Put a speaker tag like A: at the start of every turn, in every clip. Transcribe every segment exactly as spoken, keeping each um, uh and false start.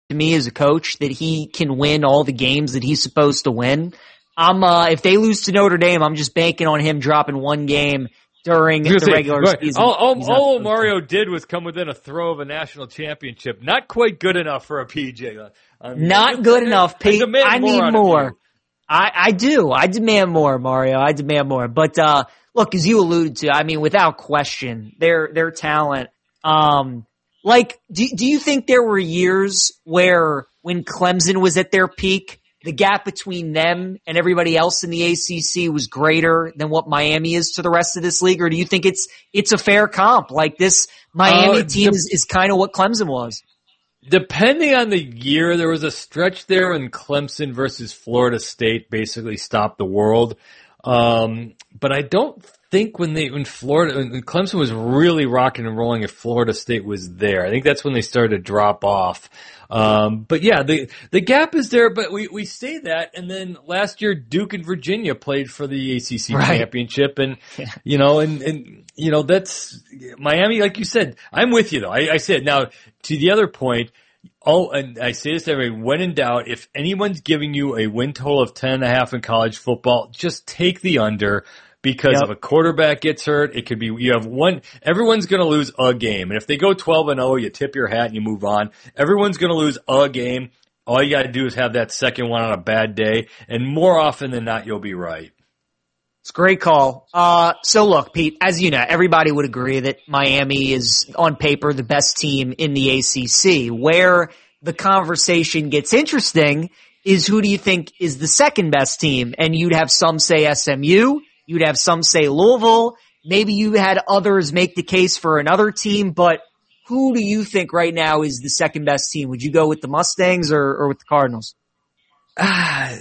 A: to me as a coach that he can win all the games that he's supposed to win. I'm, uh, if they lose to Notre Dame, I'm just banking on him dropping one game during the
B: say,
A: regular
B: right.
A: season.
B: All, all, all Mario did was come within a throw of a national championship. Not quite good enough for a P J.
A: I mean, Not good I, enough, Pete. I, I need
B: more.
A: more. I, I do. I demand more, Mario. I demand more. But, uh, look, as you alluded to, I mean, without question, their, their talent, um, like, do, do you think there were years where when Clemson was at their peak, the gap between them and everybody else in the A C C was greater than what Miami is to the rest of this league? Or do you think it's, it's a fair comp? Like this Miami uh, team the, is, is kind of what Clemson was.
B: Depending on the year, there was a stretch there when Clemson versus Florida State basically stopped the world. Um, but I don't think when they, when Florida, when Clemson was really rocking and rolling if Florida State was there. I think that's when they started to drop off. Um, but yeah, the, the gap is there, but we, we say that. And then last year, Duke and Virginia played for the A C C
A: right.
B: championship. And, yeah. you know, and, and, you know, that's Miami, like you said, I'm with you though. I, I said now to the other point. Oh, and I say this to everyone, when in doubt, if anyone's giving you a win total of ten and a half in college football, just take the under. Because yep. if a quarterback gets hurt, it could be, you have one, everyone's going to lose a game. And if they go twelve and oh, you tip your hat and you move on. Everyone's going to lose a game. All you got to do is have that second one on a bad day. And more often than not, you'll be right.
A: It's a great call. Uh, so look, Pete, as you know, everybody would agree that Miami is on paper the best team in the A C C. Where the conversation gets interesting is who do you think is the second best team? And you'd have some say S M U. You'd have some say Louisville. Maybe you had others make the case for another team, but who do you think right now is the second best team? Would you go with the Mustangs or, or with the Cardinals?
B: Ah,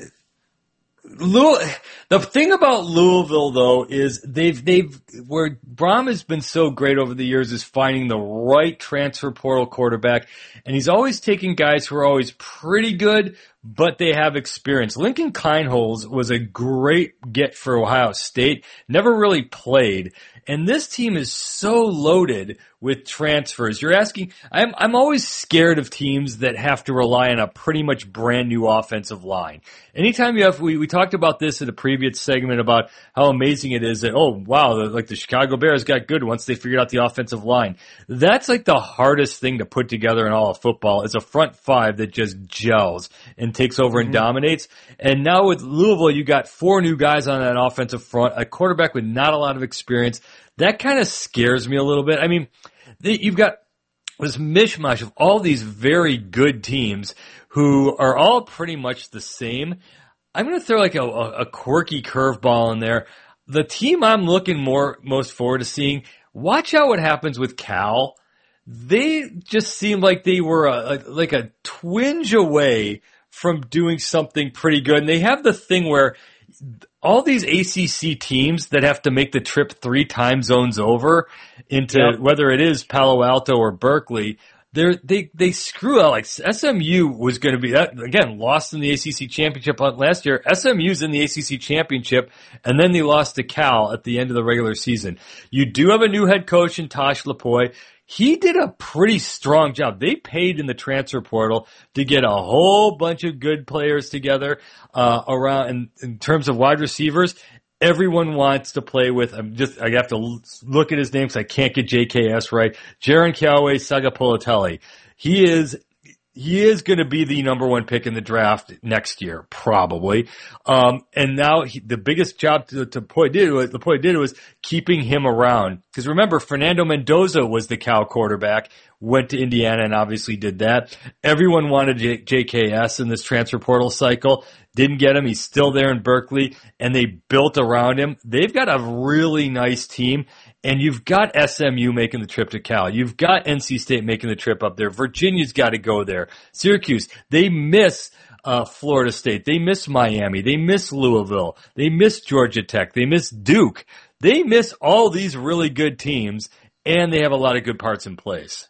B: Louis, the thing about Louisville though is they've, they've, where Brom has been so great over the years is finding the right transfer portal quarterback. And he's always taking guys who are always pretty good, but they have experience. Lincoln Kienholz was a great get for Ohio State, never really played. And this team is so loaded with transfers. You're asking, I'm, I'm always scared of teams that have to rely on a pretty much brand new offensive line. Anytime you have, we, we talked about this in a previous segment about how amazing it is that, oh wow, the, like the Chicago Bears got good once they figured out the offensive line. That's like the hardest thing to put together in all of football is a front five that just gels and takes over and mm-hmm. dominates. And now with Louisville, you got four new guys on that offensive front, a quarterback with not a lot of experience. That kind of scares me a little bit. I mean, the, you've got this mishmash of all these very good teams who are all pretty much the same. I'm going to throw like a, a quirky curveball in there. The team I'm looking more most forward to seeing, watch out what happens with Cal. They just seem like they were a, a, like a twinge away from doing something pretty good. And they have the thing where all these A C C teams that have to make the trip three time zones over into yep. whether it is Palo Alto or Berkeley, they they they screw out. Like S M U was going to be that again, lost in the A C C championship last year. S M U's in the A C C championship, and then they lost to Cal at the end of the regular season. You do have a new head coach in Tosh Lapoy. He did a pretty strong job. They paid in the transfer portal to get a whole bunch of good players together uh around. And in terms of wide receivers, everyone wants to play with. I'm just I have to look at his name because I can't get J K S right. Jaron Callaway Sagapolatelli. He is. He is going to be the number one pick in the draft next year, probably. Um, and now he, the biggest job to, to Poy did was, the Poy did was keeping him around. Because remember, Fernando Mendoza was the Cal quarterback, went to Indiana and obviously did that. Everyone wanted J- JKS in this transfer portal cycle. Didn't get him. He's still there in Berkeley, and they built around him. They've got a really nice team. And you've got S M U making the trip to Cal. You've got N C State making the trip up there. Virginia's got to go there. Syracuse, they miss uh Florida State. They miss Miami. They miss Louisville. They miss Georgia Tech. They miss Duke. They miss all these really good teams, and they have a lot of good parts in place.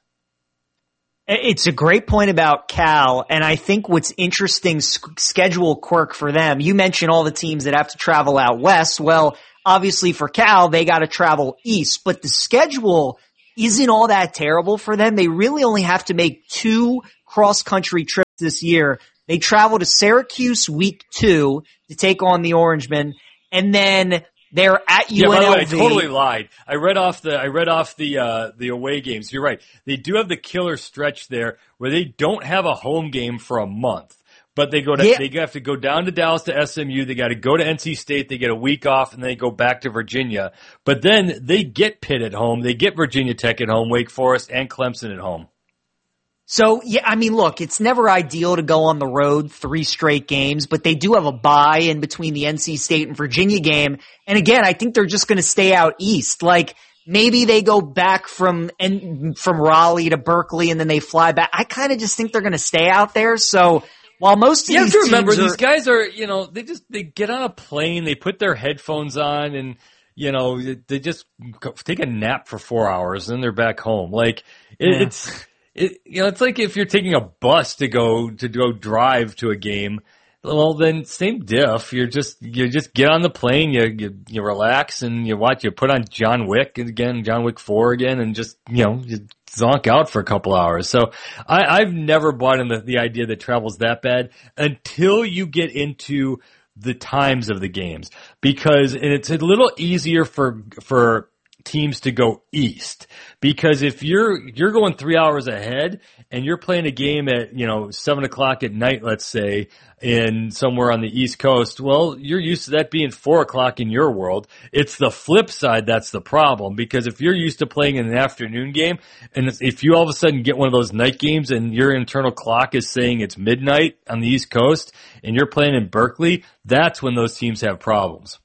A: It's a great point about Cal, and I think what's interesting schedule quirk for them, you mentioned all the teams that have to travel out west. Well, obviously for Cal, they got to travel east, but the schedule isn't all that terrible for them. They really only have to make two cross-country trips this year. They travel to Syracuse week two to take on the Orangemen, and then they're at U N L V.
B: Yeah, by the way, I totally lied. I read off the I read off the uh, the away games. You're right. They do have the killer stretch there where they don't have a home game for a month. But they go to, yeah. they have to go down to Dallas to S M U. They got to go to N C State. They get a week off, and then they go back to Virginia. But then they get Pitt at home. They get Virginia Tech at home, Wake Forest, and Clemson at home.
A: So, yeah, I mean, look, it's never ideal to go on the road three straight games, but they do have a bye in between the N C State and Virginia game. And again, I think they're just going to stay out east. Like, maybe they go back from from Raleigh to Berkeley, and then they fly back. I kind of just think they're going to stay out there. So, while most of
B: you
A: these
B: have to remember,
A: teams are,
B: these guys are, you know, they just, they get on a plane, they put their headphones on, and, you know, they just take a nap for four hours, and then they're back home. Like, it,
A: yeah.
B: it's... It, you know, it's like if you're taking a bus to go to go drive to a game. Well, then same diff. You're just you just get on the plane, you you, you relax, and you watch. You put on John Wick again, John Wick four again, and just you know you zonk out for a couple hours. So I, I've never bought in the, the idea that travel's that bad until you get into the times of the games, because and it's a little easier for for. teams to go east, because if you're you're going three hours ahead and you're playing a game at you know seven o'clock at night, let's say, in somewhere on the East Coast, well, you're used to that being four o'clock in your world. It's the flip side that's the problem, because if you're used to playing in an afternoon game, and if you all of a sudden get one of those night games and your internal clock is saying it's midnight on the East Coast and you're playing in Berkeley, that's when those teams have problems.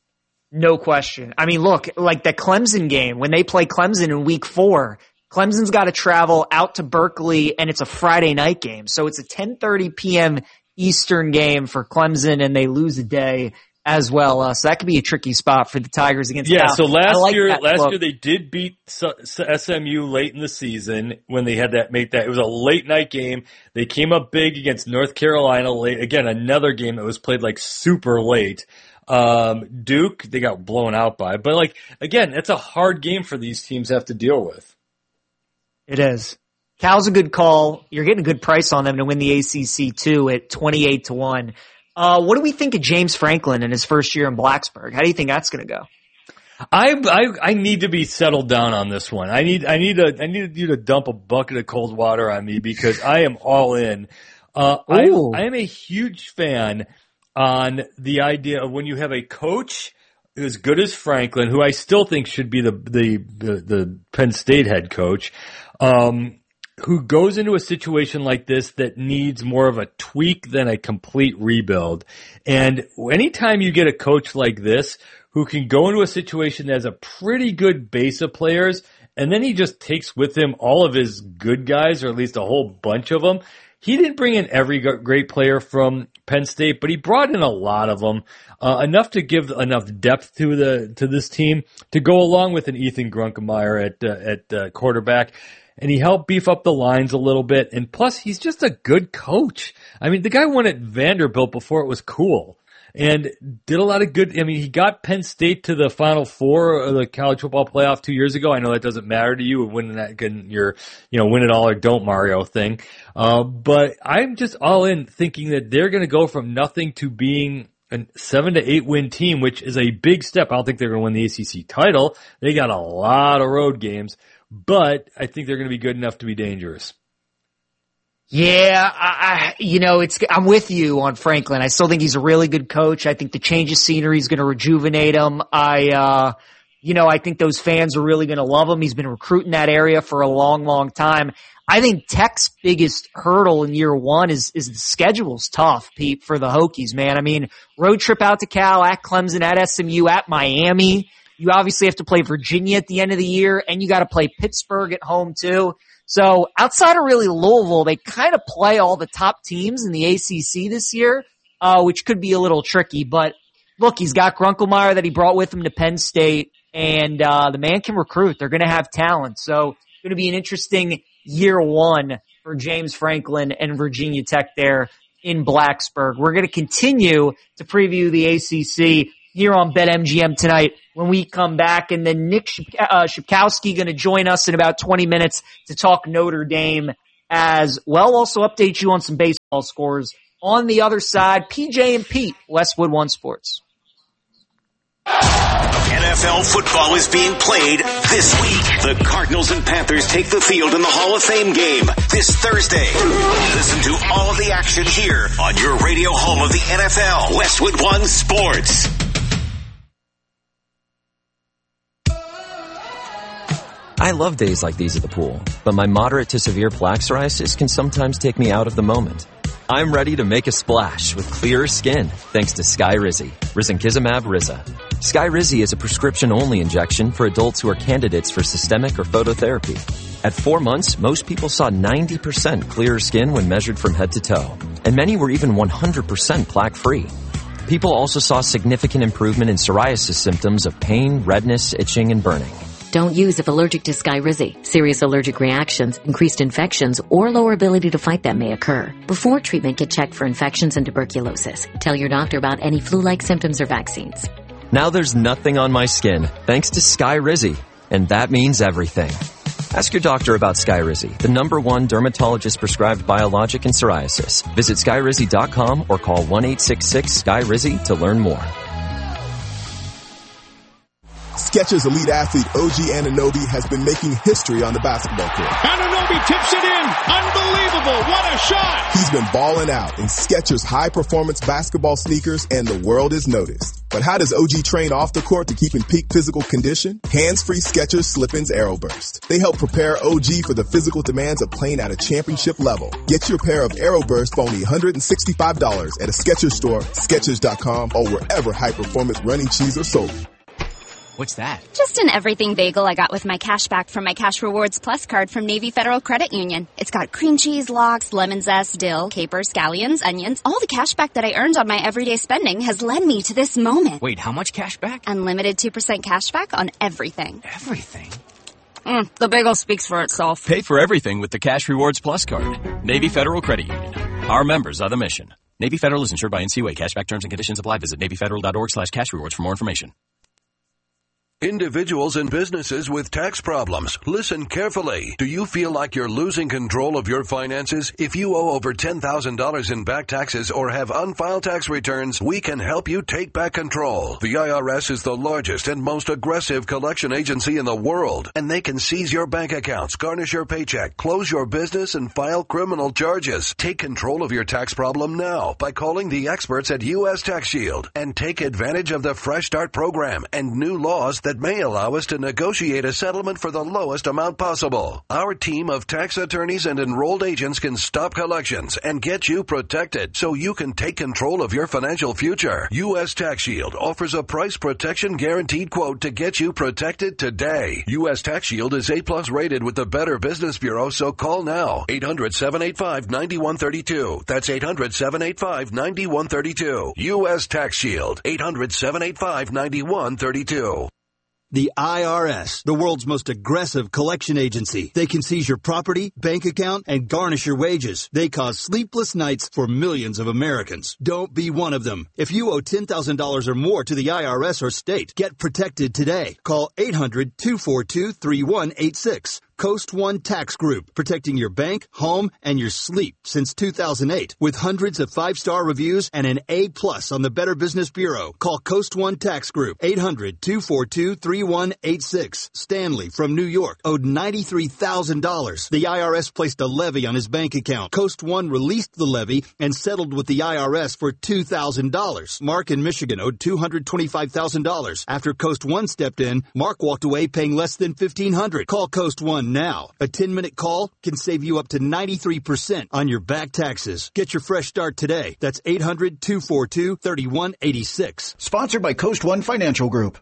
A: No question. I mean, look, like the Clemson game, when they play Clemson in week four, Clemson's got to travel out to Berkeley, and it's a Friday night game. So it's a ten thirty p.m. Eastern game for Clemson, and they lose a day as well. Uh, so that could be a tricky spot for the Tigers against
B: Yeah,
A: Cal.
B: so last
A: like
B: year last
A: look.
B: year they did beat S M U late in the season when they had that make that. It was a late night game. They came up big against North Carolina late. Again, another game that was played like super late. Um, Duke, they got blown out by. But, like, again, it's a hard game for these teams to have to deal with.
A: It is. Cal's a good call. You're getting a good price on them to win the A C C, too, at twenty-eight to one. Uh, what do we think of James Franklin in his first year in Blacksburg? How do you think that's going to go?
B: I, I I need to be settled down on this one. I need I need a I need you to dump a bucket of cold water on me, because I am all in. Uh, I I am a huge fan on the idea of when you have a coach as good as Franklin, who I still think should be the the the, the Penn State head coach, um, who goes into a situation like this that needs more of a tweak than a complete rebuild. And anytime you get a coach like this who can go into a situation that has a pretty good base of players, and then he just takes with him all of his good guys, or at least a whole bunch of them. He didn't bring in every great player from Penn State, but he brought in a lot of them, uh, enough to give enough depth to the to this team to go along with an Ethan Grunkemeyer at uh, at uh, quarterback. And he helped beef up the lines a little bit. And plus, he's just a good coach. I mean, the guy won at Vanderbilt before it was cool, and did a lot of good. I mean, he got Penn State to the Final Four of the college football playoff two years ago. I know that doesn't matter to you, winning that, your, you know, win it all or don't Mario thing. Uh, but I'm just all in thinking that they're going to go from nothing to being a seven to eight win team, which is a big step. I don't think they're going to win the A C C title. They got a lot of road games, but I think they're going to be good enough to be dangerous.
A: Yeah, I, I, you know, it's, I'm with you on Franklin. I still think he's a really good coach. I think the change of scenery is going to rejuvenate him. I, uh, you know, I think those fans are really going to love him. He's been recruiting that area for a long, long time. I think Tech's biggest hurdle in year one is, is the schedule's tough, Pete, for the Hokies, man. I mean, road trip out to Cal, at Clemson, at S M U, at Miami. You obviously have to play Virginia at the end of the year, and you got to play Pittsburgh at home too. So outside of really Louisville, they kind of play all the top teams in the A C C this year, uh, which could be a little tricky. But look, he's got Grunkemeyer that he brought with him to Penn State, and uh, the man can recruit. They're going to have talent. So it's going to be an interesting year one for James Franklin and Virginia Tech there in Blacksburg. We're going to continue to preview the A C C here on BetMGM tonight when we come back. And then Nick uh, Shipkowski going to join us in about twenty minutes to talk Notre Dame as well. Also update you on some baseball scores on the other side. P J and Pete, Westwood One Sports.
C: N F L football is being played this week. The Cardinals and Panthers take the field in the Hall of Fame game this Thursday. Listen to all of the action here on your radio home of the N F L, Westwood One Sports.
D: I love days like these at the pool, but my moderate to severe plaque psoriasis can sometimes take me out of the moment. I'm ready to make a splash with clearer skin thanks to Skyrizi, risankizumab Riza. Skyrizi is a prescription-only injection for adults who are candidates for systemic or phototherapy. At four months, most people saw ninety percent clearer skin when measured from head to toe, and many were even one hundred percent plaque-free. People also saw significant improvement in psoriasis symptoms of pain, redness, itching, and burning.
E: Don't use if allergic to Skyrizi. Serious allergic reactions, increased infections, or lower ability to fight them may occur. Before treatment, get checked for infections and tuberculosis. Tell your doctor about any flu-like symptoms or vaccines.
D: Now there's nothing on my skin thanks to Skyrizi, and that means everything. Ask your doctor about Skyrizi, the number one dermatologist-prescribed biologic in psoriasis. Visit skyrizi dot com or call one eight six six S K Y R I Z Y to learn more.
F: Skechers elite athlete O G Anunoby has been making history on the basketball court.
G: Anunoby tips it in. Unbelievable. What a shot.
F: He's been balling out in Skechers high-performance basketball sneakers, and the world is noticed. But how does O G train off the court to keep in peak physical condition? Hands-free Skechers Slip-ins Aeroburst. They help prepare O G for the physical demands of playing at a championship level. Get your pair of Aeroburst for only one hundred sixty-five dollars at a Skechers store, Skechers dot com, or wherever high-performance running shoes are sold.
H: What's that?
I: Just an everything bagel I got with my cash back from my Cash Rewards Plus card from Navy Federal Credit Union. It's got cream cheese, lox, lemon zest, dill, capers, scallions, onions. All the cash back that I earned on my everyday spending has led me to this moment.
H: Wait, how much cash back?
I: Unlimited two percent cash back on everything.
H: Everything?
I: Mm, the bagel speaks for itself.
J: Pay for everything with the Cash Rewards Plus card. Navy Federal Credit Union. Our members are the mission. Navy Federal is insured by N C U A. Cashback terms and conditions apply. Visit navy federal dot org slash cash rewards for more information.
K: Individuals and businesses with tax problems, listen carefully. Do you feel like you're losing control of your finances? If you owe over ten thousand dollars in back taxes or have unfiled tax returns, we can help you take back control. The I R S is the largest and most aggressive collection agency in the world, and they can seize your bank accounts, garnish your paycheck, close your business, and file criminal charges. Take control of your tax problem now by calling the experts at U S Tax Shield and take advantage of the Fresh Start program and new laws that that may allow us to negotiate a settlement for the lowest amount possible. Our team of tax attorneys and enrolled agents can stop collections and get you protected so you can take control of your financial future. U S Tax Shield offers a price protection guaranteed quote to get you protected today. U S Tax Shield is A plus rated with the Better Business Bureau, so call now. eight hundred, seven eight five, nine one three two. That's eight hundred, seven eight five, nine one three two. U S Tax Shield. eight hundred, seven eight five, nine one three two.
L: The I R S, the world's most aggressive collection agency. They can seize your property, bank account, and garnish your wages. They cause sleepless nights for millions of Americans. Don't be one of them. If you owe ten thousand dollars or more to the I R S or state, get protected today. Call eight hundred, two four two, three one eight six. Coast One Tax Group, protecting your bank, home, and your sleep since two thousand eight. With hundreds of five-star reviews and an A plus on the Better Business Bureau. Call Coast One Tax Group, eight hundred, two four two, three one eight six. Stanley from New York owed ninety-three thousand dollars. The I R S placed a levy on his bank account. Coast One released the levy and settled with the I R S for two thousand dollars. Mark in Michigan owed two hundred twenty-five thousand dollars. After Coast One stepped in, Mark walked away paying less than fifteen hundred dollars. Call Coast One now. A ten-minute call can save you up to ninety-three percent on your back taxes. Get your fresh start today. That's eight hundred, two four two, three one eight six.
M: Sponsored by Coast One Financial Group.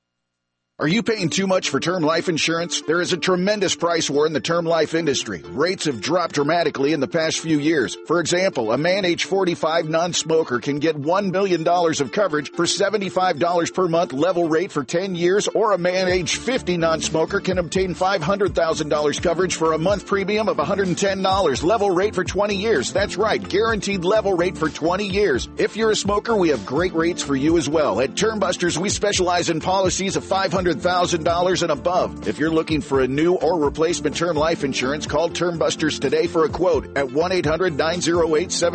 M: Are you paying too much for term life insurance? There is a tremendous price war in the term life industry. Rates have dropped dramatically in the past few years. For example, a man age forty-five non-smoker can get one million dollars of coverage for seventy-five dollars per month level rate for ten years, or a man age fifty non-smoker can obtain five hundred thousand dollars coverage for a month premium of one hundred ten dollars level rate for twenty years. That's right, guaranteed level rate for twenty years. If you're a smoker, we have great rates for you as well. At Term Busters, we specialize in policies of five hundred hundred thousand dollars and above. If you're looking for a new or replacement term life insurance, call Term Busters today for a quote at one eight hundred nine oh eight seven